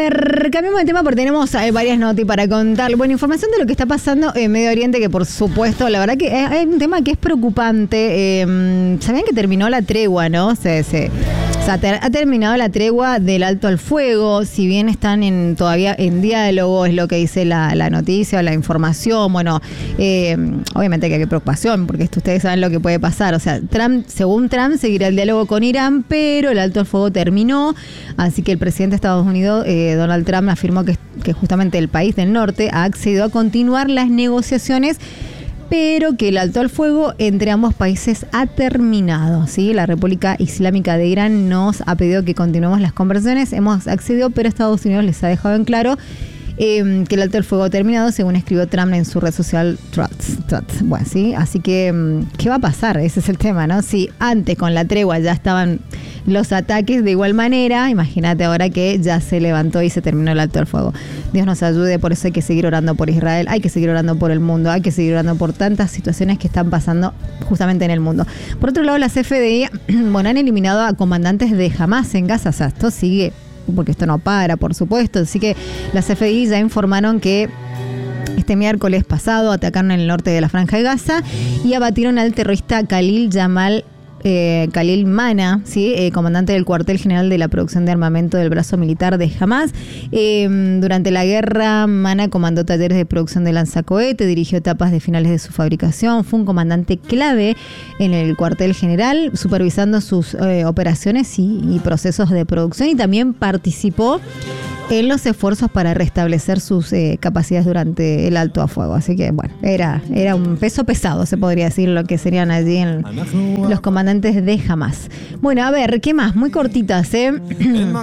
ver, cambiamos de tema porque tenemos varias notas para contar. Bueno, información de lo que está pasando en Medio Oriente, que por supuesto, la verdad que hay un tema que es preocupante. Sabían que terminó la tregua, ¿no? O sea, ha terminado la tregua del alto al fuego. Si bien están todavía en diálogo, es lo que dice la noticia o la información. Bueno, obviamente que hay preocupación, porque ustedes saben lo que puede pasar. O sea, según Trump, seguirá el diálogo con Irán, pero el alto al fuego terminó. Así que el presidente de Estados Unidos, Donald Trump, afirmó que justamente el país del norte ha accedido a continuar las negociaciones, pero que el alto al fuego entre ambos países ha terminado, ¿sí? La República Islámica de Irán nos ha pedido que continuemos las conversaciones, hemos accedido, pero Estados Unidos les ha dejado en claro que el alto al fuego ha terminado, según escribió Trump en su red social Truth. Bueno, sí, así que, ¿qué va a pasar? Ese es el tema, ¿no? Si antes con la tregua ya estaban los ataques de igual manera, imagínate ahora que ya se levantó y se terminó el alto al fuego. Dios nos ayude, por eso hay que seguir orando por Israel, hay que seguir orando por el mundo, hay que seguir orando por tantas situaciones que están pasando justamente en el mundo. Por otro lado, las CFDI, bueno, han eliminado a comandantes de Hamas en Gaza. O sea, esto sigue, porque esto no para, por supuesto. Así que las CFDI ya informaron que este miércoles pasado atacaron en el norte de la Franja de Gaza y abatieron al terrorista Khalil Mana, ¿sí? Comandante del cuartel general de la producción de armamento del brazo militar de Hamas. Durante la guerra, Mana comandó talleres de producción de lanzacohete, dirigió etapas de finales de su fabricación, fue un comandante clave en el cuartel general, supervisando sus operaciones y procesos de producción, y también participó en los esfuerzos para restablecer sus capacidades durante el alto a fuego. Así que, bueno, era un peso pesado, se podría decir, lo que serían allí los comandantes de Hamas. Bueno, a ver, ¿qué más? Muy cortitas, ¿eh?